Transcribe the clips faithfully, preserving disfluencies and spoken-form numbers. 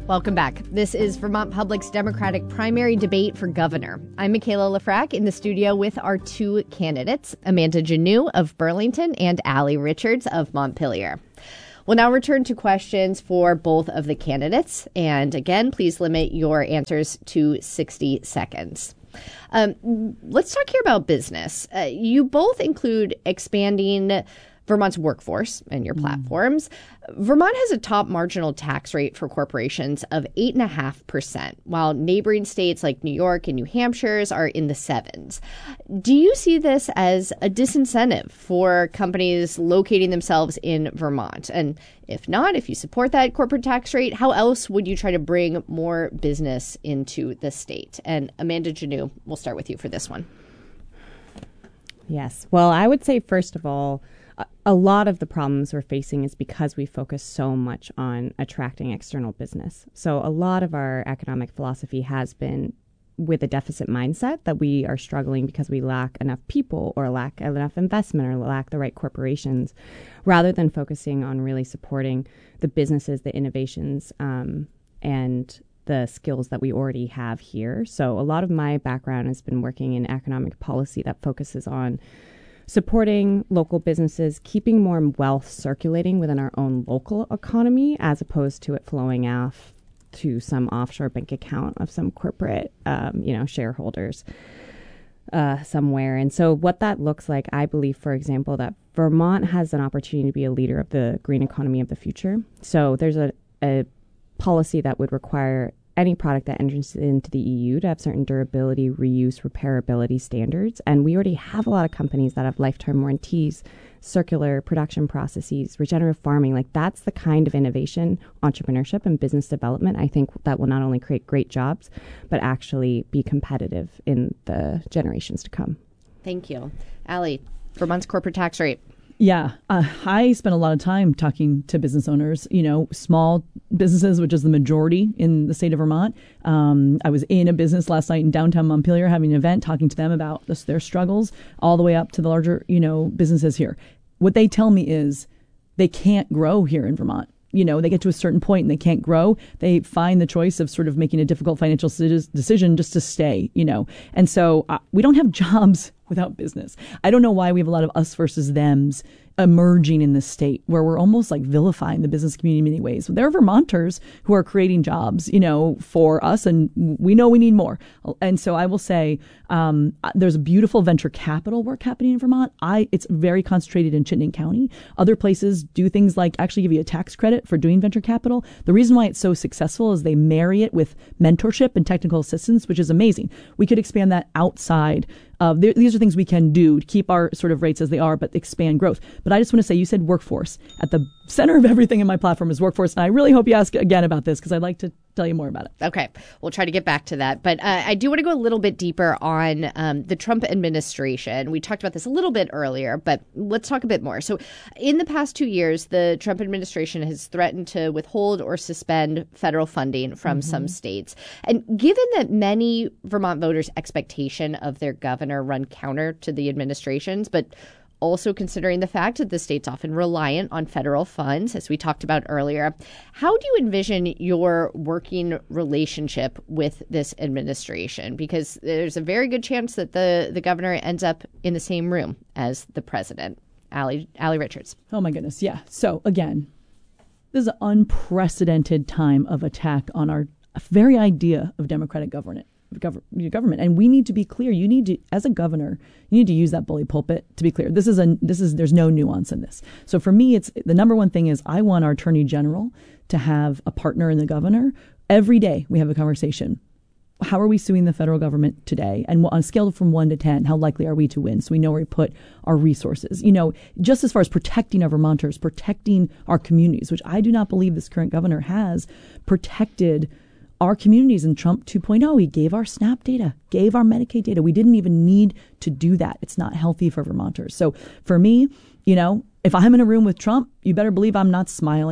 Welcome back. This is Vermont Public's Democratic primary debate for governor. I'm Michaela Lafrac in the studio with our two candidates, Amanda Janneau of Burlington and Allie Richards of Montpelier. We'll now return to questions for both of the candidates. And again, please limit your answers to sixty seconds. Um, let's talk here about business. Uh, you both include expanding Vermont's workforce and your platforms. Mm. Vermont has a top marginal tax rate for corporations of eight point five percent, while neighboring states like New York and New Hampshire's are in the sevens. Do you see this as a disincentive for companies locating themselves in Vermont? And if not, if you support that corporate tax rate, how else would you try to bring more business into the state? And Amanda Janneau, we'll start with you for this one. Yes. Well, I would say, first of all, a lot of the problems we're facing is because we focus so much on attracting external business. So a lot of our economic philosophy has been with a deficit mindset that we are struggling because we lack enough people or lack enough investment or lack the right corporations, rather than focusing on really supporting the businesses, the innovations, um, and the skills that we already have here. So a lot of my background has been working in economic policy that focuses on supporting local businesses, keeping more wealth circulating within our own local economy, as opposed to it flowing off to some offshore bank account of some corporate, um, you know, shareholders uh, somewhere. And so what that looks like, I believe, for example, that Vermont has an opportunity to be a leader of the green economy of the future. So there's a, a policy that would require any product that enters into the E U to have certain durability, reuse, repairability standards. And we already have a lot of companies that have lifetime warranties, circular production processes, regenerative farming. Like, that's the kind of innovation, entrepreneurship, and business development, I think, that will not only create great jobs, but actually be competitive in the generations to come. Thank you. Allie, Vermont's corporate tax rate. Yeah, uh, I spent a lot of time talking to business owners, you know, small businesses, which is the majority in the state of Vermont. Um, I was in a business last night in downtown Montpelier having an event, talking to them about this, their struggles, all the way up to the larger, you know, businesses here. What they tell me is they can't grow here in Vermont. You know, they get to a certain point and they can't grow. They find the choice of sort of making a difficult financial decision just to stay, you know. And so uh, we don't have jobs without business. I don't know why we have a lot of us versus thems emerging in this state, where we're almost like vilifying the business community in many ways. There are Vermonters who are creating jobs, you know, for us, and we know we need more. And so I will say um, there's beautiful venture capital work happening in Vermont. I It's very concentrated in Chittenden County. Other places do things like actually give you a tax credit for doing venture capital. The reason why it's so successful is they marry it with mentorship and technical assistance, which is amazing. We could expand that outside. Uh, there, these are things we can do to keep our sort of rates as they are, but expand growth. But I just want to say, you said workforce. At the center of everything in my platform is workforce. And I really hope you ask again about this, because I'd like to tell you more about it. Okay. We'll try to get back to that. But uh, I do want to go a little bit deeper on um, the Trump administration. We talked about this a little bit earlier, but let's talk a bit more. So in the past two years, the Trump administration has threatened to withhold or suspend federal funding from mm-hmm. some states. And given that many Vermont voters' expectation of their governor run counter to the administration's, but also considering the fact that the state's often reliant on federal funds, as we talked about earlier, how do you envision your working relationship with this administration? Because there's a very good chance that the, the governor ends up in the same room as the president. Allie, Allie Richards. Oh, my goodness. Yeah. So, again, this is an unprecedented time of attack on our very idea of democratic government. government. And we need to be clear. You need to, as a governor, you need to use that bully pulpit to be clear. This is a, this is, there's no nuance in this. So for me, it's the number one thing is I want our attorney general to have a partner in the governor. Every day we have a conversation. How are we suing the federal government today? And on a scale from one to ten, how likely are we to win? So we know where we put our resources. You know, just as far as protecting our Vermonters, protecting our communities, which I do not believe this current governor has protected our communities in Trump two point oh. He gave our SNAP data, gave our Medicaid data. We didn't even need to do that. It's not healthy for Vermonters. So for me, you know, if I'm in a room with Trump, you better believe I'm not smiling.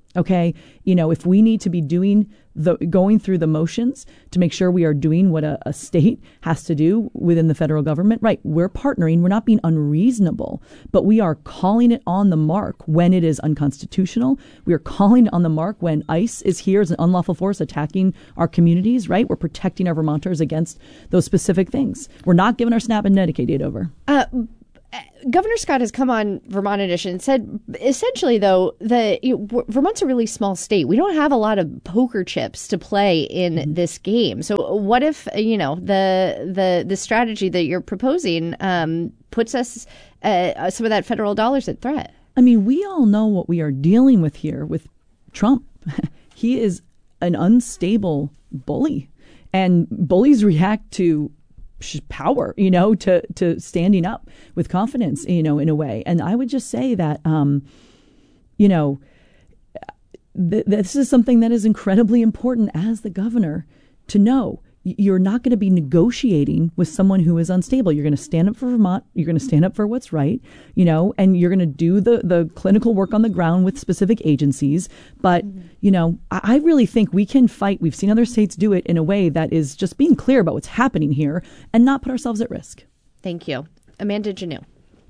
Okay. You know, if we need to be doing the going through the motions to make sure we are doing what a, a state has to do within the federal government, right? We're partnering. We're not being unreasonable, but we are calling it on the mark when it is unconstitutional. We are calling it on the mark when ICE is here as an unlawful force attacking our communities, right? We're protecting our Vermonters against those specific things. We're not giving our SNAP and Medicaid aid over. Uh, Governor Scott has come on Vermont Edition and said, essentially, though, that you know, Vermont's a really small state. We don't have a lot of poker chips to play in mm-hmm. this game. So what if, you know, the the the strategy that you're proposing um, puts us uh, some of that federal dollars at threat? I mean, we all know what we are dealing with here with Trump. He is an unstable bully, and bullies react to power, you know, to, to standing up with confidence, you know, in a way. And I would just say that, um, you know, th- this is something that is incredibly important as the governor to know. You're not going to be negotiating with someone who is unstable. You're going to stand up for Vermont. You're going to stand up for what's right, you know, and you're going to do the, the clinical work on the ground with specific agencies. But, mm-hmm. you know, I, I really think we can fight. We've seen other states do it in a way that is just being clear about what's happening here and not put ourselves at risk. Thank you. Amanda Janneau.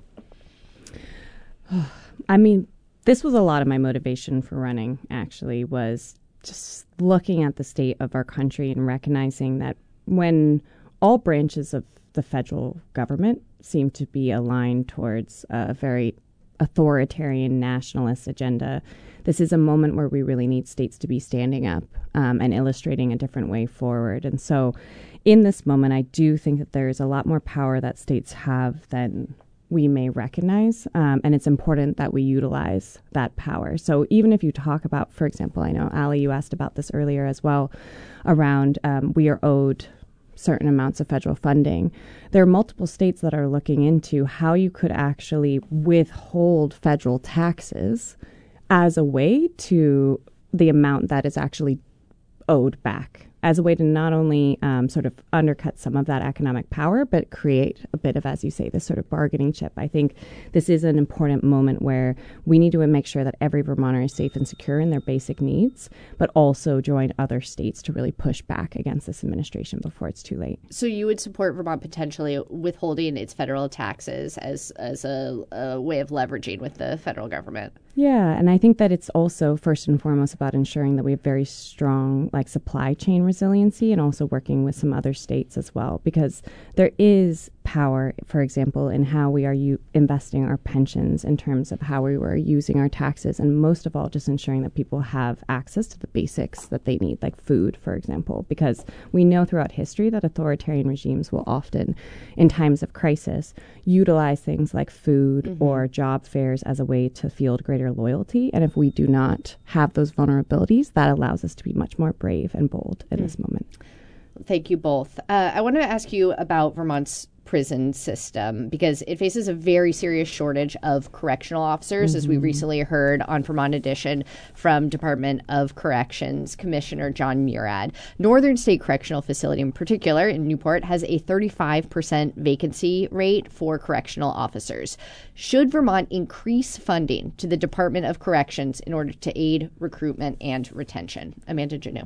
I mean, this was a lot of my motivation for running, actually, was just looking at the state of our country and recognizing that when all branches of the federal government seem to be aligned towards a very authoritarian nationalist agenda, this is a moment where we really need states to be standing up um, and illustrating a different way forward. And so in this moment, I do think that there's a lot more power that states have than we may recognize, um, and it's important that we utilize that power. So even if you talk about, for example, I know, Ali, you asked about this earlier as well, around um, we are owed certain amounts of federal funding. There are multiple states that are looking into how you could actually withhold federal taxes as a way to the amount that is actually owed back, as a way to not only um, sort of undercut some of that economic power, but create a bit of, as you say, this sort of bargaining chip. I think this is an important moment where we need to make sure that every Vermonter is safe and secure in their basic needs, but also join other states to really push back against this administration before it's too late. So you would support Vermont potentially withholding its federal taxes as, as a, a way of leveraging with the federal government? Yeah, and I think that it's also first and foremost about ensuring that we have very strong like supply chain resiliency and also working with some other states as well, because there is power, for example, in how we are u- investing our pensions, in terms of how we were using our taxes, and most of all, just ensuring that people have access to the basics that they need, like food, for example, because we know throughout history that authoritarian regimes will often, in times of crisis, utilize things like food mm-hmm. or job fairs as a way to field greater loyalty. And if we do not have those vulnerabilities, that allows us to be much more brave and bold in mm. this moment. Thank you both. Uh, I wanted to ask you about Vermont's prison system, because it faces a very serious shortage of correctional officers, mm-hmm. as we recently heard on Vermont Edition from Department of Corrections Commissioner John Murad. Northern State Correctional Facility in particular in Newport has a thirty-five percent vacancy rate for correctional officers. Should Vermont increase funding to the Department of Corrections in order to aid recruitment and retention? Amanda Janneau.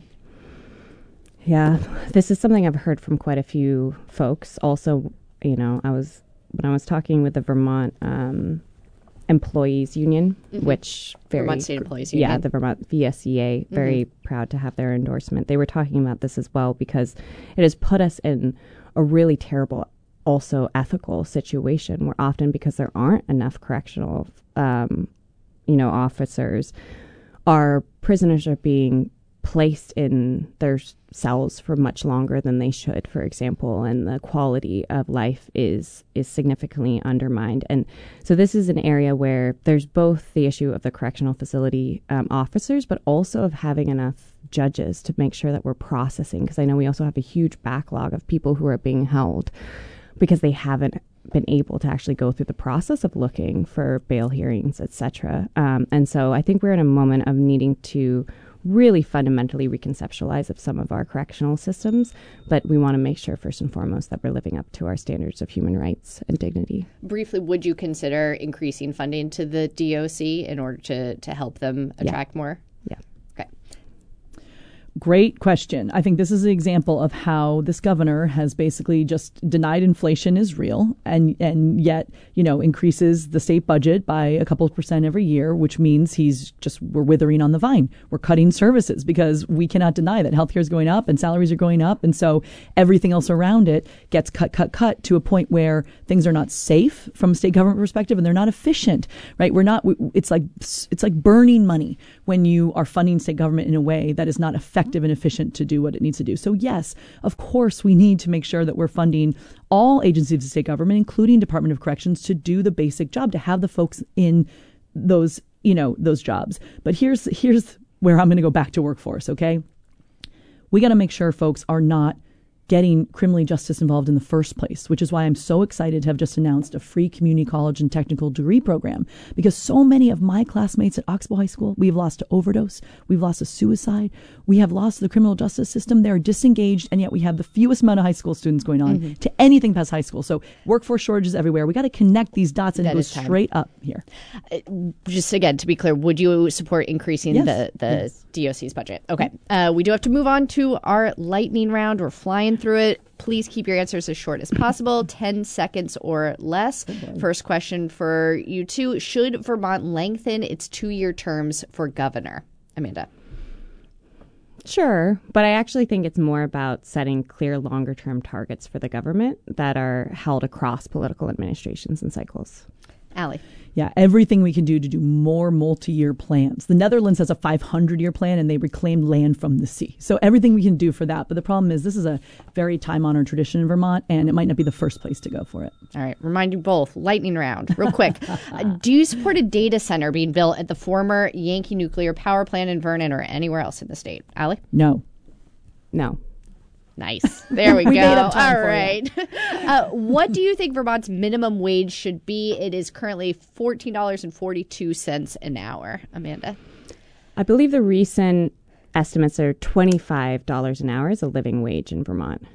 Yeah, this is something I've heard from quite a few folks. Also, you know, I was when I was talking with the Vermont um, Employees Union, mm-hmm. which very Vermont State Employees Union, yeah, the Vermont V S E A, mm-hmm. very proud to have their endorsement. They were talking about this as well because it has put us in a really terrible, also ethical situation where often because there aren't enough correctional, um, you know, officers, our prisoners are being placed in their cells for much longer than they should, for example, and the quality of life is is significantly undermined. And so this is an area where there's both the issue of the correctional facility um, officers, but also of having enough judges to make sure that we're processing, because I know we also have a huge backlog of people who are being held because they haven't been able to actually go through the process of looking for bail hearings, et cetera. Um, and so I think we're in a moment of needing to really fundamentally reconceptualize of some of our correctional systems, but we want to make sure first and foremost that we're living up to our standards of human rights and dignity. Briefly, would you consider increasing funding to the D O C in order to, to help them attract yeah. more? Great question. I think this is an example of how this governor has basically just denied inflation is real and, and yet, you know, increases the state budget by a couple of percent every year, which means he's just, we're withering on the vine. We're cutting services because we cannot deny that healthcare is going up and salaries are going up. And so everything else around it gets cut, cut, cut to a point where things are not safe from a state government perspective and they're not efficient, right? We're not, it's like, it's like burning money when you are funding state government in a way that is not effective and efficient to do what it needs to do. So yes, of course, we need to make sure that we're funding all agencies of state government, including Department of Corrections, to do the basic job, to have the folks in those, you know, those jobs. But here's here's where I'm going to go back to workforce, okay? We got to make sure folks are not getting criminally justice involved in the first place, which is why I'm so excited to have just announced a free community college and technical degree program, because so many of my classmates at Oxbow High School, we've lost to overdose, we've lost to suicide, we have lost the criminal justice system. They're disengaged, and yet we have the fewest amount of high school students going on mm-hmm. to anything past high school. So workforce shortages everywhere. We got to connect these dots and that go straight up here. Uh, just again, to be clear, would you support increasing yes. the, the yes. D O C's budget? Okay. Uh, we do have to move on to our lightning round. We're flying through it. Please keep your answers as short as possible, ten seconds or less. Okay. First question for you two. Should Vermont lengthen its two-year terms for governor? Amanda. Sure, but I actually think it's more about setting clear longer-term targets for the government that are held across political administrations and cycles. Allie. Yeah, everything we can do to do more multi-year plans. The Netherlands has a five hundred year plan, and they reclaimed land from the sea. So everything we can do for that. But the problem is this is a very time-honored tradition in Vermont, and it might not be the first place to go for it. All right. Remind you both, lightning round, real quick. uh, do you support a data center being built at the former Yankee nuclear power plant in Vernon or anywhere else in the state? Allie? No. No. Nice. There we, we go. Made up time All for right. uh, what do you think Vermont's minimum wage should be? It is currently fourteen dollars and forty-two cents an hour. Amanda? I believe the recent estimates are twenty-five dollars an hour as a living wage in Vermont.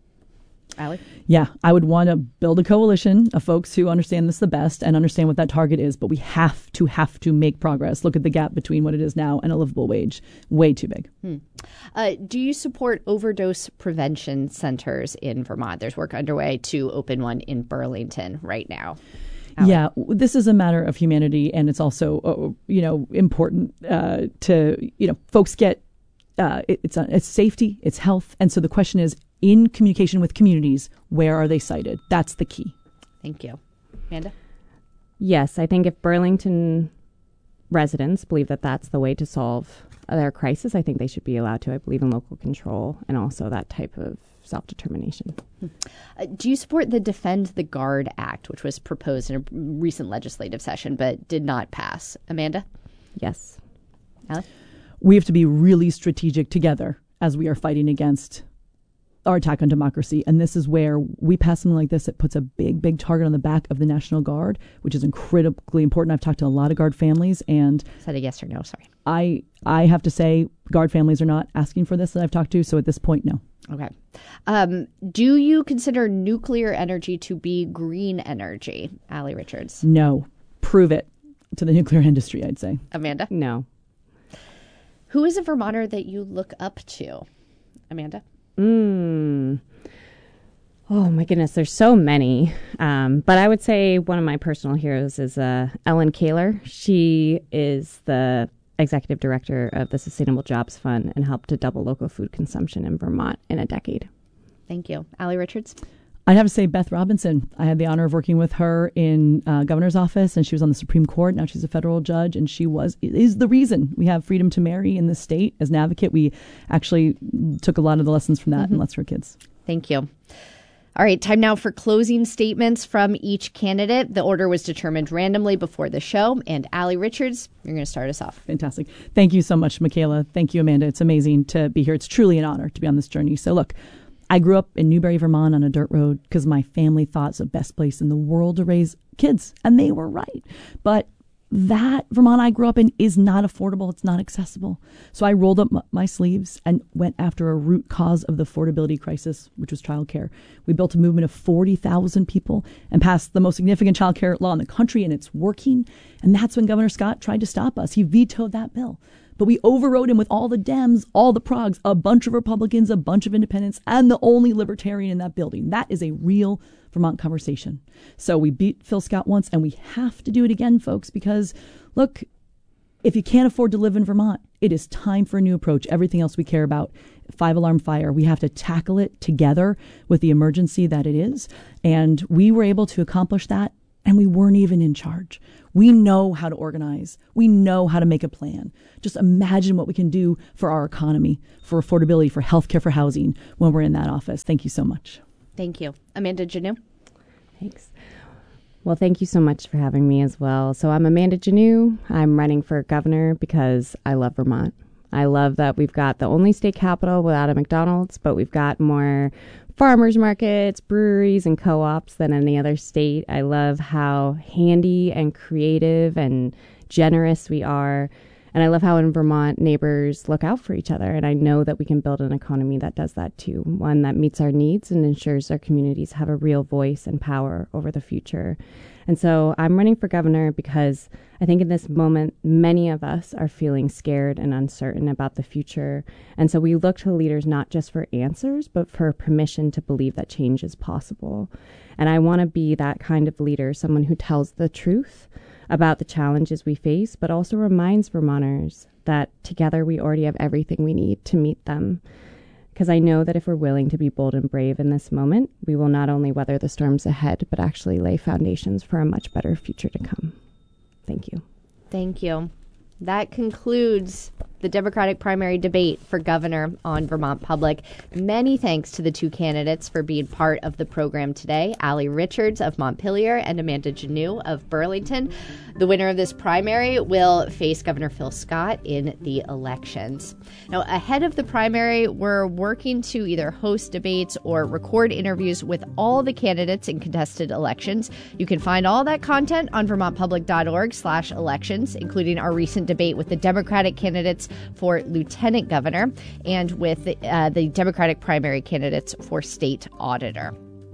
Allie? Yeah, I would want to build a coalition of folks who understand this the best and understand what that target is. But we have to, have to make progress. Look at the gap between what it is now and a livable wage. Way too big. Hmm. Uh, do you support overdose prevention centers in Vermont? There's work underway to open one in Burlington right now. Allie? Yeah, this is a matter of humanity, and it's also, uh, you know, important uh, to, you know, folks get, uh, it, it's, uh, it's safety, it's health. And so the question is, in communication with communities, where are they cited? That's the key. Thank you. Amanda? Yes, I think if Burlington residents believe that that's the way to solve their crisis, I think they should be allowed to. I believe in local control and also that type of self-determination. Uh, do you support the Defend the Guard Act, which was proposed in a recent legislative session but did not pass? Amanda? Yes. Allie? We have to be really strategic together as we are fighting against our attack on democracy. And this is where we pass something like this. It puts a big, big target on the back of the National Guard, which is incredibly important. I've talked to a lot of Guard families, and is that a yes or no? Sorry. I I have to say Guard families are not asking for this that I've talked to. So at this point, no. Okay. Um, do you consider nuclear energy to be green energy? Allie Richards. No. Prove it to the nuclear industry, I'd say. Amanda? No. Who is a Vermonter that you look up to? Amanda? Mm. Oh, my goodness. There's so many. Um, but I would say one of my personal heroes is uh, Ellen Kaler. She is the executive director of the Sustainable Jobs Fund and helped to double local food consumption in Vermont in a decade. Thank you. Allie Richards? I'd have to say Beth Robinson. I had the honor of working with her in uh, governor's office, and she was on the Supreme Court. Now she's a federal judge, and she was is the reason we have freedom to marry in the state. As an advocate, we actually took a lot of the lessons from that mm-hmm. and lets her kids. Thank you. All right, time now for closing statements from each candidate. The order was determined randomly before the show. And Allie Richards, you're going to start us off. Fantastic. Thank you so much, Michaela. Thank you, Amanda. It's amazing to be here. It's truly an honor to be on this journey. So look, I grew up in Newberry, Vermont on a dirt road because my family thought it's the best place in the world to raise kids. And they were right. But that Vermont I grew up in is not affordable. It's not accessible. So I rolled up m- my sleeves and went after a root cause of the affordability crisis, which was childcare. We built a movement of forty thousand people and passed the most significant childcare law in the country, and it's working. And that's when Governor Scott tried to stop us. He vetoed that bill. but we overrode him with all the Dems, all the progs, a bunch of Republicans, a bunch of independents, and the only libertarian in that building. That is a real Vermont conversation. So we beat Phil Scott once, and we have to do it again, folks, because, look, if you can't afford to live in Vermont, it is time for a new approach. Everything else we care about, five-alarm fire, we have to tackle it together with the emergency that it is. And we were able to accomplish that, and we weren't even in charge. We know how to organize. We know how to make a plan. Just imagine what we can do for our economy, for affordability, for healthcare, for housing when we're in that office. Thank you so much. Thank you. Amanda Janneau. Thanks. Well, thank you so much for having me as well. So I'm Amanda Janneau. I'm running for governor because I love Vermont. I love that we've got the only state capital without a McDonald's, but we've got more farmers markets, breweries, and co-ops than any other state. I love how handy and creative and generous we are. And I love how in Vermont, neighbors look out for each other. And I know that we can build an economy that does that too, one that meets our needs and ensures our communities have a real voice and power over the future. And so I'm running for governor because I think in this moment, many of us are feeling scared and uncertain about the future. And so we look to leaders not just for answers, but for permission to believe that change is possible. And I want to be that kind of leader, someone who tells the truth about the challenges we face, but also reminds Vermonters that together we already have everything we need to meet them. Because I know that if we're willing to be bold and brave in this moment, we will not only weather the storms ahead, but actually lay foundations for a much better future to come. Thank you. Thank you. That concludes the Democratic primary debate for governor on Vermont Public. Many thanks to the two candidates for being part of the program today, Allie Richards of Montpelier and Amanda Janneau of Burlington. The winner of this primary will face Governor Phil Scott in the elections. Now, ahead of the primary, we're working to either host debates or record interviews with all the candidates in contested elections. You can find all that content on vermontpublic.org slash elections, including our recent debate with the Democratic candidates for lieutenant governor and with the, uh, the Democratic primary candidates for state auditor.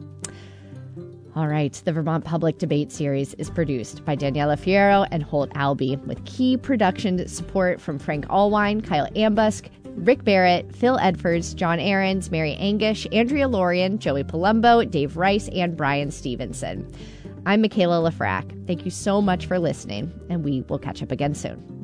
All right, the Vermont Public Debate Series is produced by Daniela Fierro and Holt Albee, with key production support from Frank Allwine, Kyle Ambusk, Rick Barrett, Phil Edfords, John Ahrens, Mary Angish, Andrea Lorian, Joey Palumbo, Dave Rice, and Brian Stevenson. I'm Michaela Lafrac. Thank you so much for listening, and we will catch up again soon.